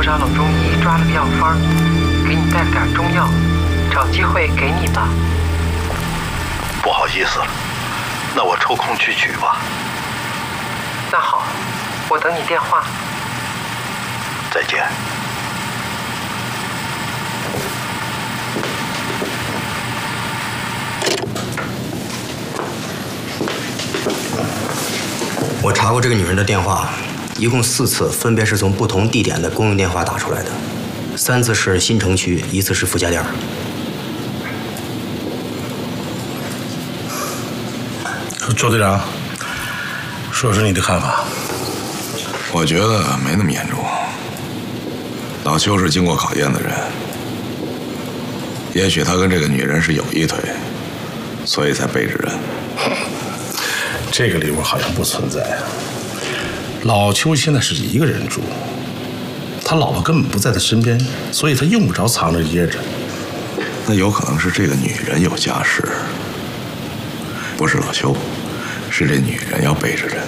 不少老中医抓了个药方，给你带了点中药，找机会给你吧。 不好意思了，那我抽空去取吧。 那好，我等你电话。 再见。 我查过这个女人的电话，一共4次，分别是从不同地点的公用电话打出来的，3次是新城区，1次是傅家店。 周队长，说说你的看法。 我觉得没那么严重。老邱是经过考验的人，也许他跟这个女人是有一腿，所以才背着人。 这个理由好像不存在。老邱现在是一个人住，他老婆根本不在他身边，所以他用不着藏着掖着。 那有可能是这个女人有家室，不是老邱，是这女人要背着人。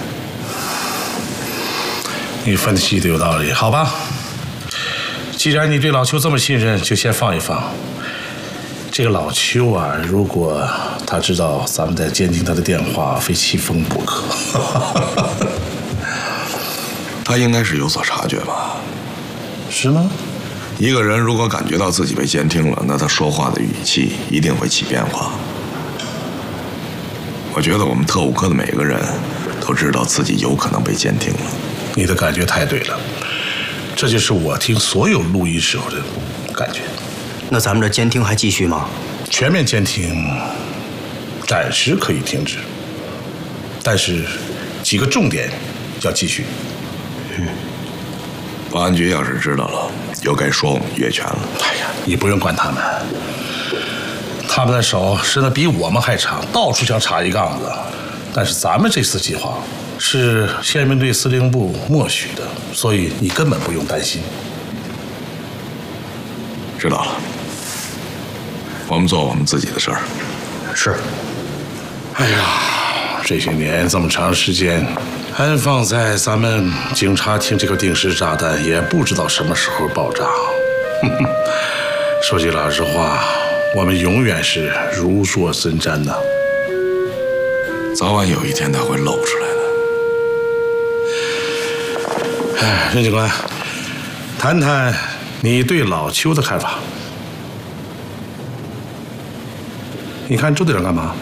你分析的有道理，好吧？既然你对老邱这么信任，就先放一放。这个老邱啊，如果他知道咱们在监听他的电话，非气疯不可。 他应该是有所察觉吧？ 是吗？ 一个人如果感觉到自己被监听了，那他说话的语气一定会起变化。我觉得我们特务科的每个人都知道自己有可能被监听了。 你的感觉太对了，这就是我听所有录音时候的感觉。 那咱们这监听还继续吗？ 全面监听暂时可以停止，但是几个重点要继续。 保安局要是知道了，又该说我们越权了。 哎呀，你不用管他们，他们的手伸得比我们还长，到处想插一杠子。但是咱们这次计划是宪兵队司令部默许的，所以你根本不用担心。 知道了，我们做我们自己的事儿。 是。 哎呀，这些年这么长时间，安放在咱们警察厅这个定时炸弹，也不知道什么时候爆炸。说句老实话，我们永远是如坐针毡呐。 早晚有一天它会露出来的。 哎，任警官，谈谈你对老邱的看法。你看周队长干嘛？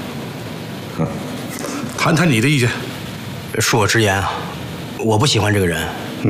谈谈你的意见。 恕我直言啊，我不喜欢这个人。